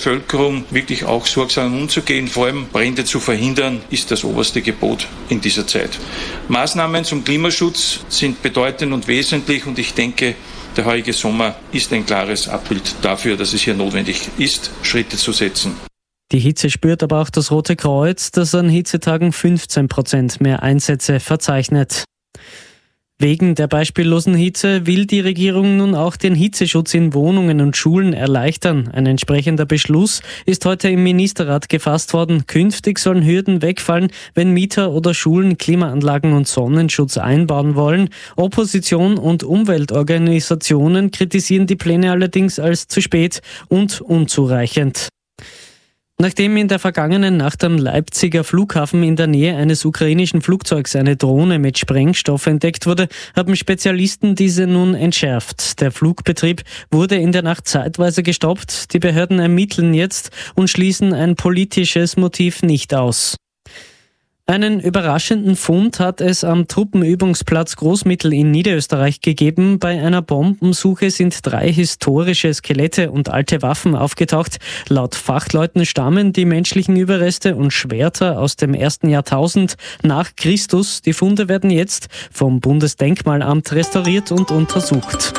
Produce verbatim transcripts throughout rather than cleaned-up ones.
Bevölkerung wirklich auch sorgsam umzugehen, vor allem Brände zu verhindern, ist das oberste Gebot in dieser Zeit. Maßnahmen zum Klimaschutz sind bedeutend und wesentlich und ich denke, der heurige Sommer ist ein klares Abbild dafür, dass es hier notwendig ist, Schritte zu setzen. Die Hitze spürt aber auch das Rote Kreuz, das an Hitzetagen fünfzehn Prozent mehr Einsätze verzeichnet. Wegen der beispiellosen Hitze will die Regierung nun auch den Hitzeschutz in Wohnungen und Schulen erleichtern. Ein entsprechender Beschluss ist heute im Ministerrat gefasst worden. Künftig sollen Hürden wegfallen, wenn Mieter oder Schulen Klimaanlagen und Sonnenschutz einbauen wollen. Opposition und Umweltorganisationen kritisieren die Pläne allerdings als zu spät und unzureichend. Nachdem in der vergangenen Nacht am Leipziger Flughafen in der Nähe eines ukrainischen Flugzeugs eine Drohne mit Sprengstoff entdeckt wurde, haben Spezialisten diese nun entschärft. Der Flugbetrieb wurde in der Nacht zeitweise gestoppt. Die Behörden ermitteln jetzt und schließen ein politisches Motiv nicht aus. Einen überraschenden Fund hat es am Truppenübungsplatz Großmittel in Niederösterreich gegeben. Bei einer Bombensuche sind drei historische Skelette und alte Waffen aufgetaucht. Laut Fachleuten stammen die menschlichen Überreste und Schwerter aus dem ersten Jahrtausend nach Christus. Die Funde werden jetzt vom Bundesdenkmalamt restauriert und untersucht.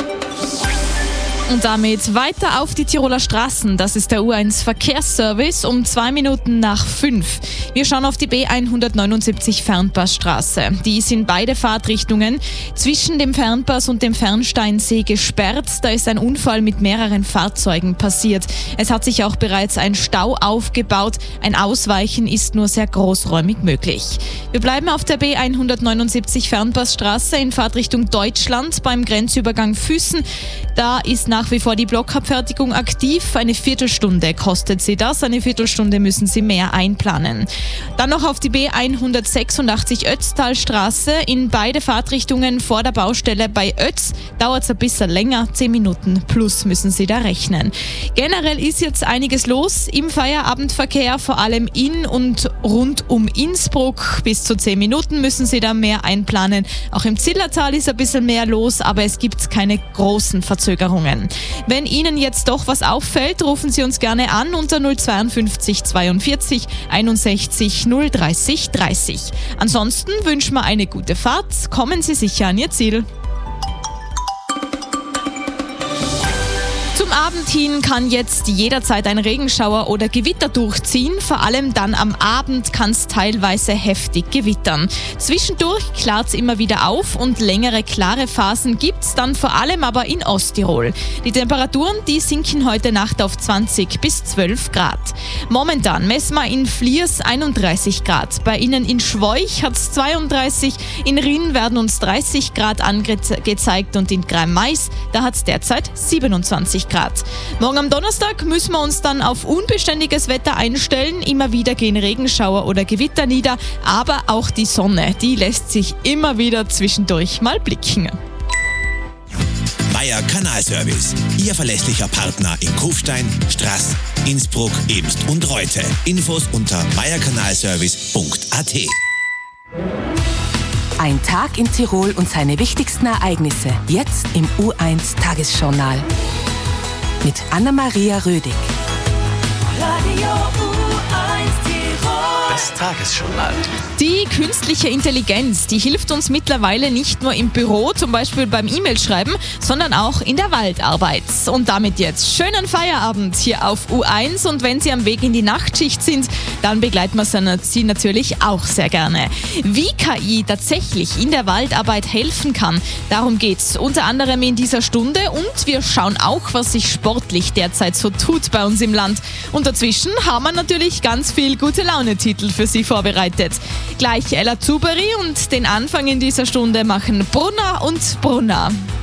Und damit weiter auf die Tiroler Straßen. Das ist der U eins Verkehrsservice um zwei Minuten nach fünf. Wir schauen auf die B hundertneunundsiebzig Fernpassstraße. Die ist in beide Fahrtrichtungen zwischen dem Fernpass und dem Fernsteinsee gesperrt. Da ist ein Unfall mit mehreren Fahrzeugen passiert. Es hat sich auch bereits ein Stau aufgebaut. Ein Ausweichen ist nur sehr großräumig möglich. Wir bleiben auf der B hundertneunundsiebzig Fernpassstraße in Fahrtrichtung Deutschland beim Grenzübergang Füssen. Da ist nach wie vor die Blockabfertigung aktiv. Eine Viertelstunde kostet sie das. Eine Viertelstunde müssen Sie mehr einplanen. Dann noch auf die B hundertsechsundachtzig Ötztalstraße. In beide Fahrtrichtungen vor der Baustelle bei Ötz dauert es ein bisschen länger. Zehn Minuten plus müssen Sie da rechnen. Generell ist jetzt einiges los im Feierabendverkehr, vor allem in und rund um Innsbruck. Bis zu zehn Minuten müssen Sie da mehr einplanen. Auch im Zillertal ist ein bisschen mehr los, aber es gibt keine großen Verzögerungen. Wenn Ihnen jetzt doch was auffällt, rufen Sie uns gerne an unter null zweiundfünfzig zweiundvierzig einundsechzig null dreißig dreißig. Ansonsten wünschen wir eine gute Fahrt. Kommen Sie sicher an Ihr Ziel. Zum Abend hin kann jetzt jederzeit ein Regenschauer oder Gewitter durchziehen. Vor allem dann am Abend kann es teilweise heftig gewittern. Zwischendurch klart es immer wieder auf und längere klare Phasen gibt es dann vor allem aber in Osttirol. Die Temperaturen, die sinken heute Nacht auf zwanzig bis zwölf Grad. Momentan messen wir in Fliers einunddreißig Grad. Bei Ihnen in Schwoich hat es zweiunddreißig, in Rinn werden uns dreißig Grad angezeigt und in Greim-Mais, da hat es derzeit siebenundzwanzig Grad. Morgen am Donnerstag müssen wir uns dann auf unbeständiges Wetter einstellen. Immer wieder gehen Regenschauer oder Gewitter nieder, aber auch die Sonne, die lässt sich immer wieder zwischendurch mal blicken. Meier Kanalservice, Ihr verlässlicher Partner in Kufstein, Straß, Innsbruck, Ebst und Reute. Infos unter meier kanalservice punkt a t. Ein Tag in Tirol und seine wichtigsten Ereignisse. Jetzt im U eins Tagesjournal. Mit Anna-Maria Rödig. Radio U eins Tirol. Das Tagesjournal. Die künstliche Intelligenz, die hilft uns mittlerweile nicht nur im Büro, zum Beispiel beim E-Mail-Schreiben, sondern auch in der Waldarbeit. Und damit jetzt schönen Feierabend hier auf U eins. Und wenn Sie am Weg in die Nachtschicht sind, dann begleiten wir Sie natürlich auch sehr gerne. Wie K I tatsächlich in der Waldarbeit helfen kann, darum geht's unter anderem in dieser Stunde. Und wir schauen auch, was sich sportlich derzeit so tut bei uns im Land. Und dazwischen haben wir natürlich ganz viel Gute-Laune-Titel für Sie vorbereitet. Gleich Ella Zuberi und den Anfang in dieser Stunde machen Brunner und Brunner.